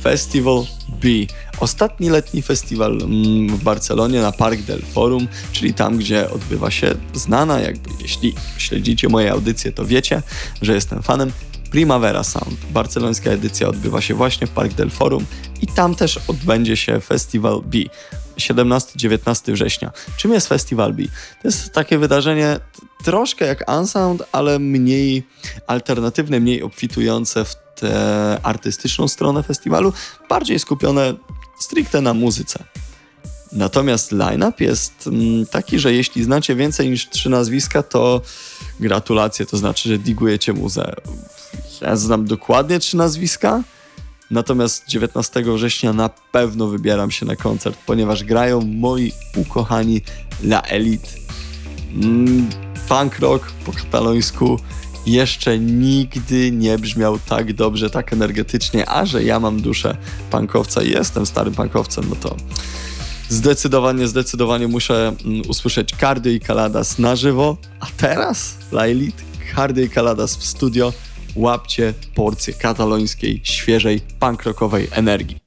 Festival B. Ostatni letni festiwal w Barcelonie na Parc del Forum, czyli tam, gdzie odbywa się znana, jakby jeśli śledzicie moje audycje, to wiecie, że jestem fanem, Primavera Sound. Barcelońska edycja odbywa się właśnie w Parc del Forum i tam też odbędzie się Festival B. 17-19 września. Czym jest Festival B? To jest takie wydarzenie troszkę jak Unsound, ale mniej alternatywne, mniej obfitujące w tę artystyczną stronę festiwalu, bardziej skupione stricte na muzyce. Natomiast line-up jest taki, że jeśli znacie więcej niż 3 nazwiska, to gratulacje, to znaczy, że digujecie muzę. Ja znam dokładnie 3 nazwiska, natomiast 19 września na pewno wybieram się na koncert, ponieważ grają moi ukochani La Elite. Punk rock po katalońsku jeszcze nigdy nie brzmiał tak dobrze, tak energetycznie, a że ja mam duszę punkowca i jestem starym punkowcem, no to zdecydowanie muszę usłyszeć Cardio i Caladas na żywo, a teraz La Elite, Cardio i Caladas w studio. Łapcie porcję katalońskiej, świeżej, punk rockowej energii.